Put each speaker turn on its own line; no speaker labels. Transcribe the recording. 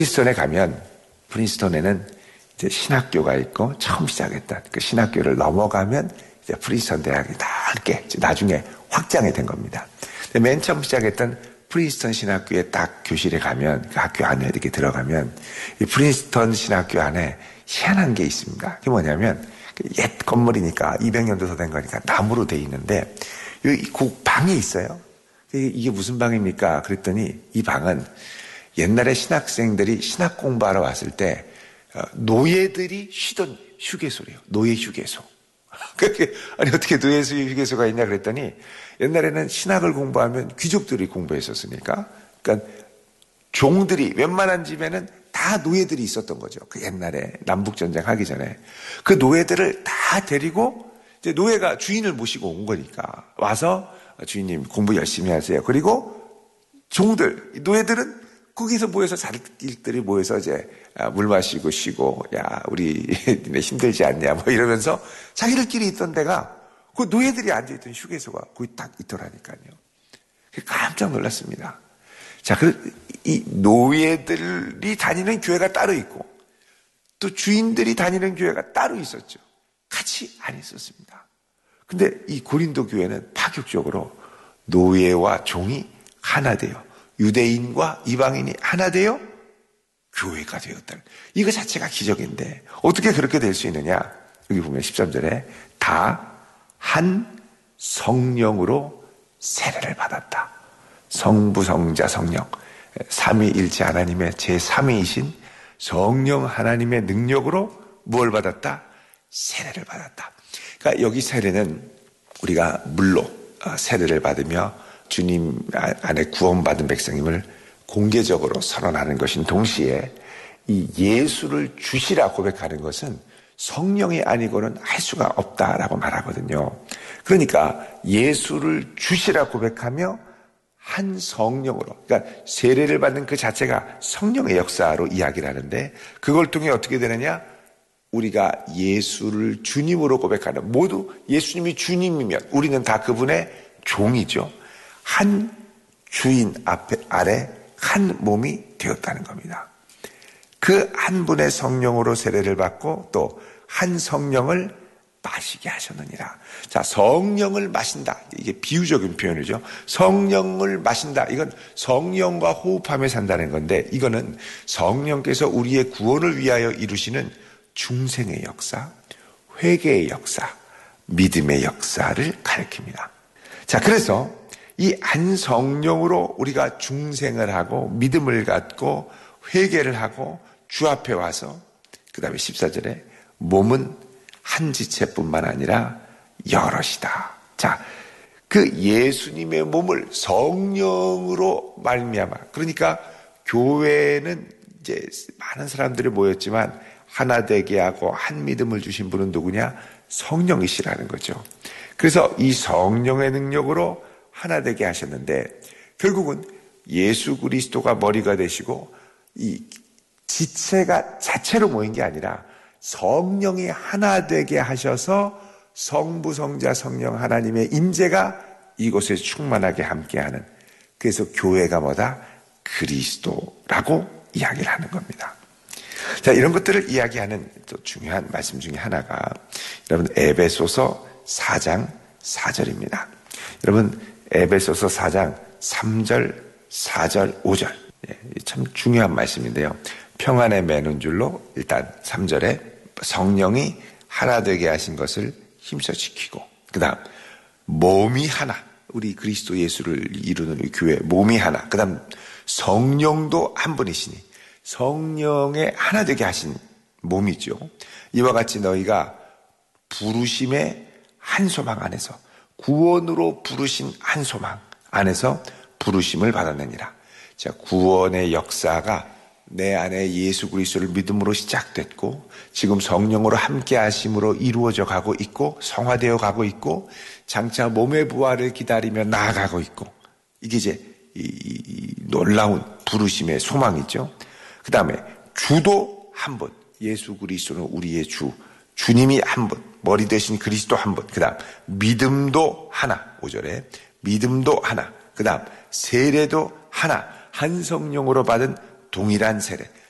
프린스턴에 가면 프린스턴에는 이제 신학교가 있고 처음 시작했던 그 신학교를 넘어가면 이제 프린스턴 대학이 다 함께 나중에 확장이 된 겁니다. 맨 처음 시작했던 프린스턴 신학교의 딱 교실에 가면 그 학교 안에 이렇게 들어가면 이 프린스턴 신학교 안에 희한한 게 있습니다. 그게 뭐냐면 옛 건물이니까 200년도 더 된 거니까 나무로 돼 있는데 여기 방이 있어요. 이게 무슨 방입니까? 그랬더니 이 방은 옛날에 신학생들이 신학 공부하러 왔을 때 노예들이 쉬던 휴게소래요. 노예 휴게소. 아니 어떻게 노예 휴게소가 있냐 그랬더니 옛날에는 신학을 공부하면 귀족들이 공부했었으니까 그러니까 종들이 웬만한 집에는 다 노예들이 있었던 거죠. 그 옛날에 남북전쟁 하기 전에 그 노예들을 다 데리고 이제 노예가 주인을 모시고 온 거니까 와서 주인님 공부 열심히 하세요. 그리고 종들 노예들은 거기서 모여서 자기들이 모여서 이제 물 마시고 쉬고 야 우리 힘들지 않냐 뭐 이러면서 자기들끼리 있던 데가 그 노예들이 앉아있던 휴게소가 거기 딱 있더라니까요. 깜짝 놀랐습니다. 자, 이 노예들이 다니는 교회가 따로 있고 또 주인들이 다니는 교회가 따로 있었죠. 같이 안 있었습니다. 근데 이 고린도 교회는 파격적으로 노예와 종이 하나 되어 유대인과 이방인이 하나 되어 교회가 되었다는 이거 자체가 기적인데 어떻게 그렇게 될 수 있느냐? 여기 보면 13절에 다 한 성령으로 세례를 받았다. 성부, 성자, 성령 삼위일체 하나님의 제3위이신 성령 하나님의 능력으로 뭘 받았다? 세례를 받았다. 그러니까 여기 세례는 우리가 물로 세례를 받으며 주님 안에 구원받은 백성임을 공개적으로 선언하는 것인 동시에 이 예수를 주시라 고백하는 것은 성령이 아니고는 할 수가 없다라고 말하거든요. 그러니까 예수를 주시라 고백하며 한 성령으로, 그러니까 세례를 받는 그 자체가 성령의 역사로 이야기를 하는데 그걸 통해 어떻게 되느냐? 우리가 예수를 주님으로 고백하는 모두 예수님이 주님이면 우리는 다 그분의 종이죠. 한 주인 아래 한 몸이 되었다는 겁니다. 그 한 분의 성령으로 세례를 받고 또 한 성령을 마시게 하셨느니라. 자, 성령을 마신다. 이게 비유적인 표현이죠. 성령을 마신다. 이건 성령과 호흡하며 산다는 건데 이거는 성령께서 우리의 구원을 위하여 이루시는 중생의 역사, 회개의 역사, 믿음의 역사를 가리킵니다. 자, 그래서 이 한 성령으로 우리가 중생을 하고 믿음을 갖고 회개를 하고 주 앞에 와서 그 다음에 14절에 몸은 한 지체뿐만 아니라 여럿이다. 자, 그 예수님의 몸을 성령으로 말미암아 그러니까 교회는 이제 많은 사람들이 모였지만 하나 되게 하고 한 믿음을 주신 분은 누구냐? 성령이시라는 거죠. 그래서 이 성령의 능력으로 하나 되게 하셨는데 결국은 예수 그리스도가 머리가 되시고 이 지체가 자체로 모인 게 아니라 성령이 하나 되게 하셔서 성부, 성자, 성령 하나님의 임재가 이곳에 충만하게 함께하는 그래서 교회가 뭐다? 그리스도라고 이야기를 하는 겁니다. 자, 이런 것들을 이야기하는 또 중요한 말씀 중에 하나가 여러분 에베소서 4장 4절입니다. 여러분 에베소서 4장 3절, 4절, 5절 참 중요한 말씀인데요. 평안에 매는 줄로 일단 3절에 성령이 하나 되게 하신 것을 힘써 지키고 그 다음 몸이 하나 우리 그리스도 예수를 이루는 우리 교회 몸이 하나 그 다음 성령도 한 분이시니 성령의 하나 되게 하신 몸이죠. 이와 같이 너희가 부르심의 한 소망 안에서 구원으로 부르신 한 소망 안에서 부르심을 받았느니라. 자, 구원의 역사가 내 안에 예수 그리스도를 믿음으로 시작됐고 지금 성령으로 함께 하심으로 이루어져 가고 있고 성화되어 가고 있고 장차 몸의 부활을 기다리며 나아가고 있고 이게 이제 이 놀라운 부르심의 소망이죠. 그 다음에 주도 한 분 예수 그리스도는 우리의 주님이 한 분 머리 대신 그리스도 한 분 그 다음 믿음도 하나 5절에 믿음도 하나 그 다음 세례도 하나 한 성령으로 받은 동일한 세례.